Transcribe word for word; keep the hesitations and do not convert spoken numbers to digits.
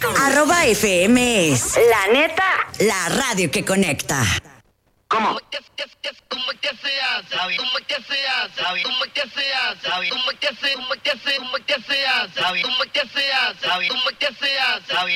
Arroba F M es la neta, la radio que conecta. ¿Cómo? ¿Cómo que se hace? ¿Cómo que se hace? ¿Cómo que se hace? ¿Cómo que se, cómo que se, cómo que se hace? ¿Cómo que se hace? ¿Cómo que se hace?